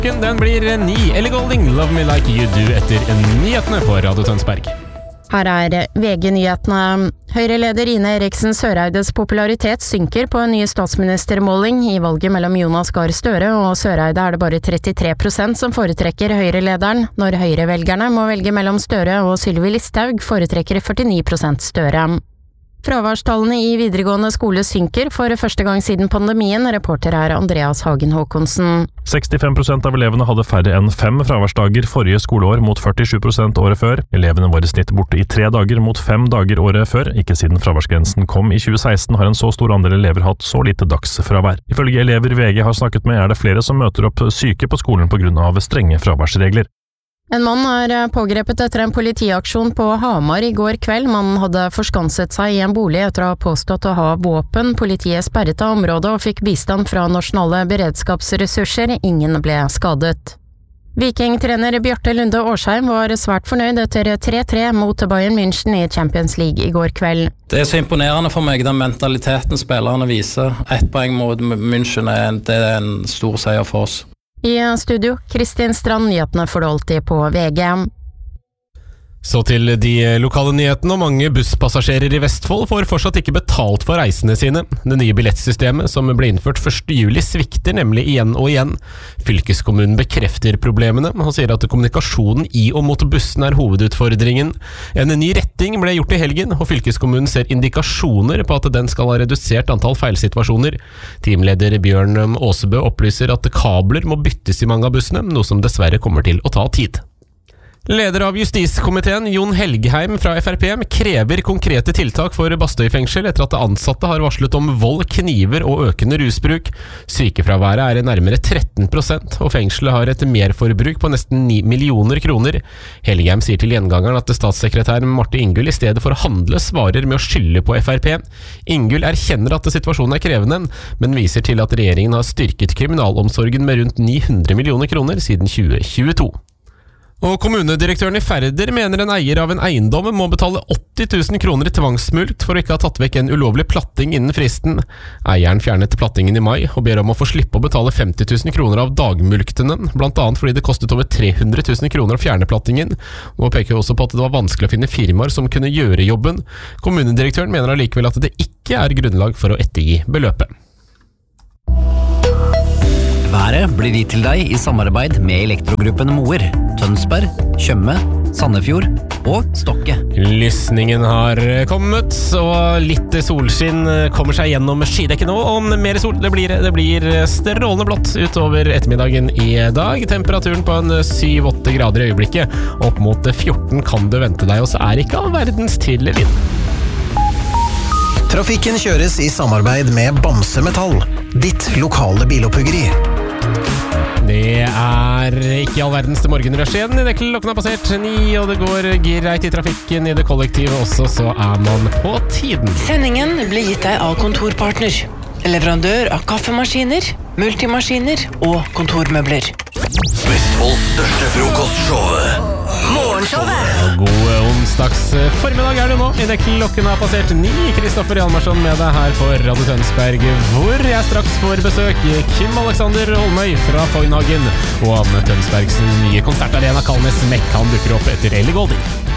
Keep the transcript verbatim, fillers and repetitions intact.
Klokken den blir ni. Ellie Goulding, Love Me Like You Do etter nyhetene på Radio Tønsberg. Her er V G-nyhetene. Høyre-leder Ine Eriksen Søreides popularitet synker på en ny statsministermåling. I valget mellom Jonas Gahr Støre og Søreide er det bare trettitre prosent som foretrekker Høyre-lederen. Når Høyre-velgerne må velge mellom Støre og Sylvi Listhaug, foretrekker førtini prosent Støre. Fraværstallene i videregående skole synker for første gang siden pandemien, reporter er Andreas Hagen Håkonsen. sekstifem prosent av elevene hadde færre enn fem fraværsdager forrige skoleår mot førtisju prosent året før. Elevene var i snitt borte i tre dager mot fem dager året før. Ikke siden fraværsgrensen kom i tjue seksten har en så stor andel elever hatt så lite dagsfravær. Ifølge elever V G har snakket med er det flere som møter opp syke på skolen på grunn av strenge fraværsregler. En mann er pågrepet etter en politiaksjon på Hamar i går kveld. Mannen hadde forskanset seg i en bolig etter å ha påstått å ha våpen. Politiet sperret av området og fikk bistand fra nasjonale beredskapsressurser. Ingen ble skadet. Viking-trener Bjarte Lunde Årsheim var svært fornøyd etter tre tre mot Bayern München i Champions League i går kveld. Det er så imponerende for meg, den mentaliteten spillerne viser. Ett poeng mot München er, det er en stor seier for oss. I studio, Kristin Strand, nyhetene får du alltid på V G. Så til de lokale nyhetene, og mange busspassasjerer i Vestfold får fortsatt ikke betalt for reisene sine. Det nye billettsystemet som ble innført første juli svikter nemlig igjen og igjen. Fylkeskommunen bekrefter problemene og sier at kommunikasjonen i og mot bussen er hovedutfordringen. En ny retting ble gjort i helgen, og fylkeskommunen ser indikasjoner på at den skal ha redusert antall feilsituasjoner. Teamleder Bjørn Åsebø opplyser at kabler må byttes i mange av bussene, noe som dessverre kommer til å ta tid. Leder av justiskomiteen, Jon Helgheim fra F R P, krever konkrete tiltak for Bastøy fengsel etter at ansatte har varslet om vold, kniver og økende rusbruk. Sykefraværet er nærmere tretten prosent, og fengselet har et merforbruk på nesten ni millioner kroner. Helgheim sier til gjengangeren at statssekretær Marte Ingull i stedet for å handle svarer med å skylde på F R P. Ingull erkjenner at situasjonen er krevende, men viser til at regjeringen har styrket kriminalomsorgen med rundt ni hundre millioner kroner siden tjue tjueto. Og kommunedirektøren i Færder mener en eier av en eiendom må betale åtti tusen kroner i tvangsmulkt for å ikke ha tatt vekk en ulovlig platting innen fristen. Eieren fjernet plattingen i mai og ber om å få slippe å betale femti tusen kroner av dagmulktene, blant annet fordi det kostet over tre hundre tusen kroner å fjerne plattingen. Nå peker også på at det var vanskelig å finne firmaer som kunne gjøre jobben. Kommunedirektøren mener allikevel at det ikke er grunnlag for å ettergi beløpet. Været blir gitt til deg i samarbeid med Elektrogruppen Moer, Tønsberg, Tjøme, Sandefjord og Stokke. Lysningen har kommet, og litt solskinn kommer seg gjennom skydekken nå. Om mer sol, det blir, det blir strålende blått utover ettermiddagen i dag. Temperaturen på en syv åtte grader i øyeblikket. Opp mot fjorten kan du vente deg, og så er ikke all verdens tidlig vind. Trafikken kjøres i samarbeid med Bamse Metall, ditt lokale bilopphuggeri. Det er ikke all verdens til morgenrush igjen. I det klokken har passert ni, og det går greit i trafikken i det kollektive også, så er man på tiden. Sendingen blir gitt deg av Kontorpartner, leverandør av kaffemaskiner, multimaskiner og kontormøbler. Vestfolds største frokostshowet, Morgenshowet. God onsdags formiddag er det nå. I det klokken har passert ni. Kristoffer Hjalmarsson med deg her på Radio Tønsberg, hvor jeg straks får besøk Kim Alexander Holmøy fra Foynhagen, og Anne Tønsbergs nye konsertarena Kalnes Mek. Han dukker opp etter Ellie Goulding.